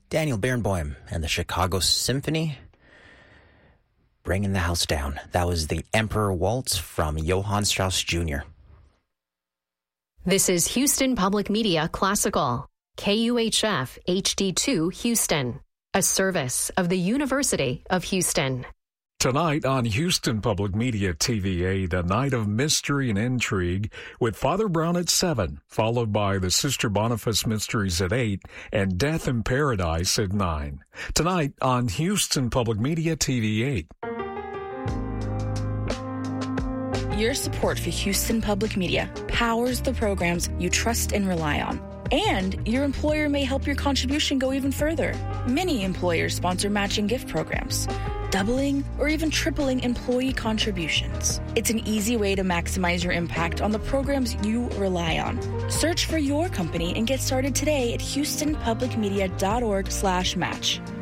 Daniel Barenboim and the Chicago Symphony, bringing the house down. That was the Emperor Waltz from Johann Strauss Jr. This is Houston Public Media Classical, KUHF HD2 Houston, a service of the University of Houston. Tonight on Houston Public Media TVA, the night of mystery and intrigue with Father Brown at 7, followed by the Sister Boniface Mysteries at 8 and Death in Paradise at 9. Tonight on Houston Public Media TVA. Your support for Houston Public Media powers the programs you trust and rely on. And your employer may help your contribution go even further. Many employers sponsor matching gift programs, doubling or even tripling employee contributions. It's an easy way to maximize your impact on the programs you rely on. Search for your company and get started today at houstonpublicmedia.org/match.